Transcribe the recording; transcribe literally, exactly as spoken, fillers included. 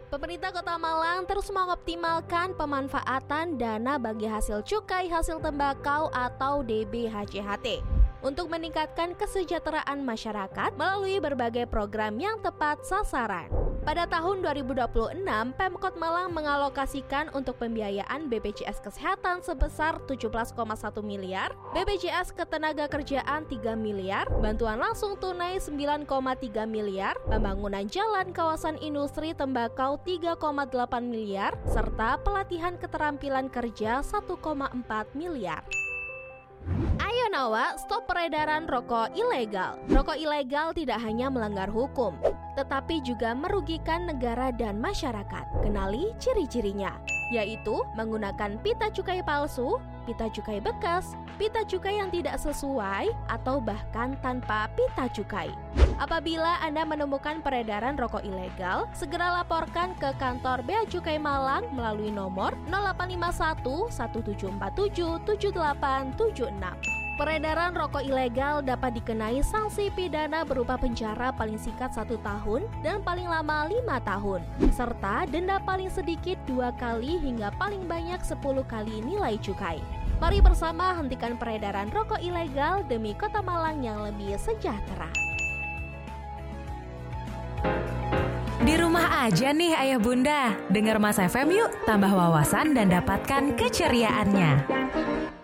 Pemerintah Kota Malang terus mengoptimalkan pemanfaatan dana bagi hasil cukai hasil tembakau atau D B H C H T untuk meningkatkan kesejahteraan masyarakat melalui berbagai program yang tepat sasaran. Pada tahun dua ribu dua puluh enam, Pemkot Malang mengalokasikan untuk pembiayaan B P J S Kesehatan sebesar tujuh belas koma satu miliar, B P J S Ketenagakerjaan tiga miliar, bantuan langsung tunai sembilan koma tiga miliar, pembangunan jalan kawasan industri tembakau tiga koma delapan miliar, serta pelatihan keterampilan kerja satu koma empat miliar. Ayo Nawa, stop peredaran rokok ilegal. Rokok ilegal tidak hanya melanggar hukum, tetapi juga merugikan negara dan masyarakat. Kenali ciri-cirinya, yaitu menggunakan pita cukai palsu, pita cukai bekas, pita cukai yang tidak sesuai, atau bahkan tanpa pita cukai. Apabila Anda menemukan peredaran rokok ilegal, segera laporkan ke kantor Bea Cukai Malang melalui nomor nol delapan lima satu, satu tujuh empat tujuh, tujuh delapan tujuh enam. Peredaran rokok ilegal dapat dikenai sanksi pidana berupa penjara paling singkat satu tahun dan paling lama lima tahun, serta denda paling sedikit dua kali hingga paling banyak sepuluh kali nilai cukai. Mari bersama hentikan peredaran rokok ilegal demi Kota Malang yang lebih sejahtera. Di rumah aja nih ayah bunda, dengar Mas F M yuk, tambah wawasan dan dapatkan keceriaannya.